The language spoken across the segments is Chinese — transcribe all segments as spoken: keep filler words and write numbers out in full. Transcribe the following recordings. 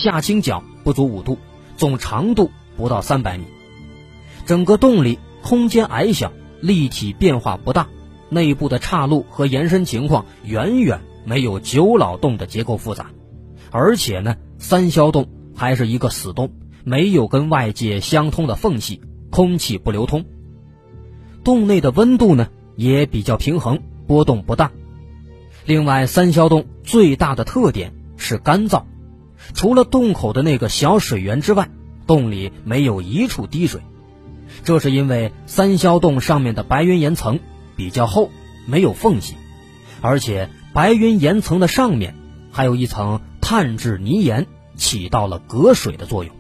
下倾角不足五度，总长度不到三百米。整个洞里空间矮小，立体变化不大，内部的岔路和延伸情况远远没有九老洞的结构复杂。而且呢，三霄洞还是一个死洞，没有跟外界相通的缝隙，空气不流通。洞内的温度呢也比较平衡，波动不大。另外，三霄洞最大的特点是干燥，除了洞口的那个小水源之外，洞里没有一处滴水。这是因为三霄洞上面的白云岩层比较厚，没有缝隙，而且白云岩层的上面还有一层碳质泥岩，起到了隔水的作用。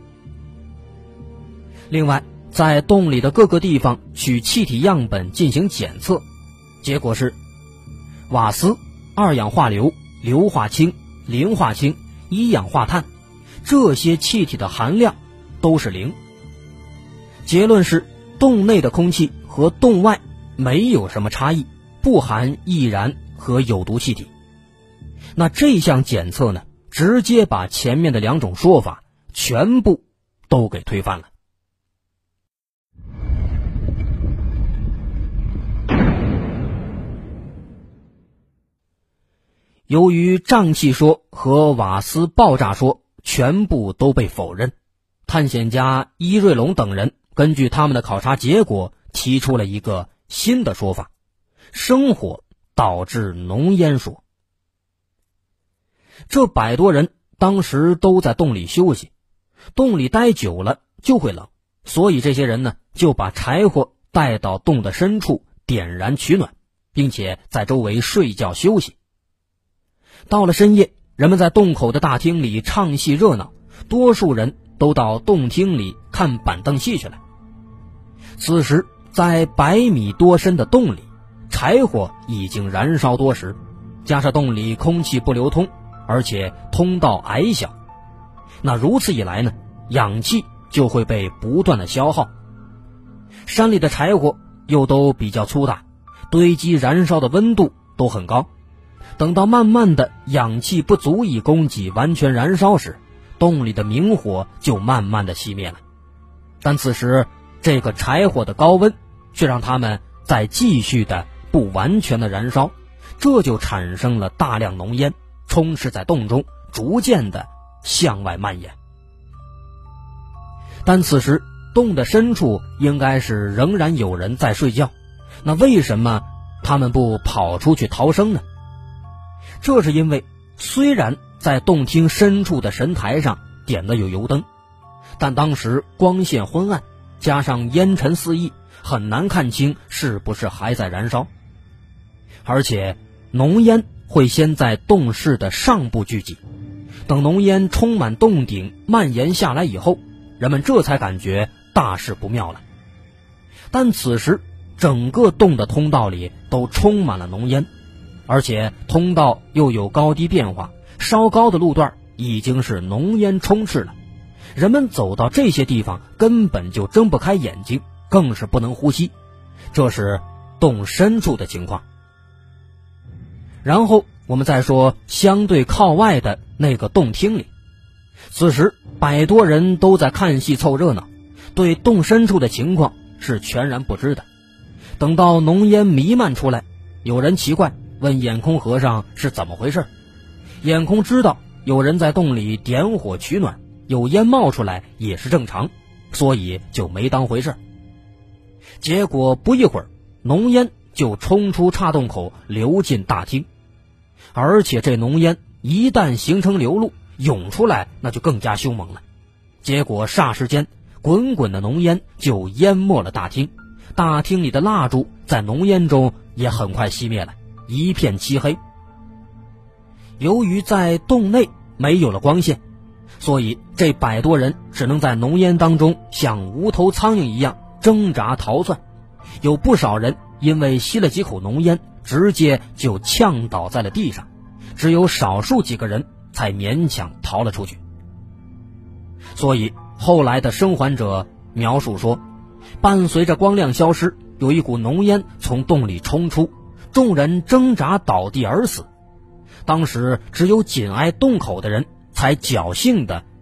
另外，在洞里的各个地方取气体样本进行检测，结果是瓦斯、二氧化硫、硫化氢、磷化氢、一氧化碳这些气体的含量都是零。结论是洞内的空气和洞外没有什么差异，不含易燃和有毒气体。那这项检测呢，直接把前面的两种说法全部都给推翻了。由于瘴气说和瓦斯爆炸说全部都被否认，探险家伊瑞龙等人根据他们的考察结果提出了一个新的说法：生火导致浓烟说。这百多人当时都在洞里休息，洞里待久了就会冷，所以这些人呢就把柴火带到洞的深处点燃取暖，并且在周围睡觉休息。到了深夜，人们在洞口的大厅里唱戏热闹，多数人都到洞厅里看板凳戏去了。此时在百米多深的洞里，柴火已经燃烧多时，加上洞里空气不流通，而且通道矮小，那如此一来呢，氧气就会被不断的消耗。山里的柴火又都比较粗大，堆积燃烧的温度都很高，等到慢慢的氧气不足以供给完全燃烧时，洞里的明火就慢慢的熄灭了。但此时这个柴火的高温却让它们在继续的不完全的燃烧，这就产生了大量浓烟，充斥在洞中，逐渐的向外蔓延。但此时洞的深处应该是仍然有人在睡觉，那为什么他们不跑出去逃生呢？这是因为虽然在洞厅深处的神台上点的有油灯，但当时光线昏暗，加上烟尘四溢，很难看清是不是还在燃烧。而且浓烟会先在洞室的上部聚集，等浓烟充满洞顶蔓延下来以后，人们这才感觉大事不妙了。但此时整个洞的通道里都充满了浓烟，而且通道又有高低变化，稍高的路段已经是浓烟充斥了，人们走到这些地方根本就睁不开眼睛，更是不能呼吸。这是洞深处的情况。然后我们再说相对靠外的那个洞厅里，此时百多人都在看戏凑热闹，对洞深处的情况是全然不知的。等到浓烟弥漫出来，有人奇怪问眼空和尚是怎么回事。眼空知道有人在洞里点火取暖，有烟冒出来也是正常，所以就没当回事。结果不一会儿，浓烟就冲出岔洞口流进大厅，而且这浓烟一旦形成流露涌出来，那就更加凶猛了。结果霎时间滚滚的浓烟就淹没了大厅，大厅里的蜡烛在浓烟中也很快熄灭了，一片漆黑。由于在洞内没有了光线，所以这百多人只能在浓烟当中像无头苍蝇一样挣扎逃窜，有不少人因为吸了几口浓烟，直接就呛倒在了地上，只有少数几个人才勉强逃了出去。所以后来的生还者描述说，伴随着光亮消失，有一股浓烟从洞里冲出，众人挣扎倒地而死。当时只有紧挨洞口的人才侥幸地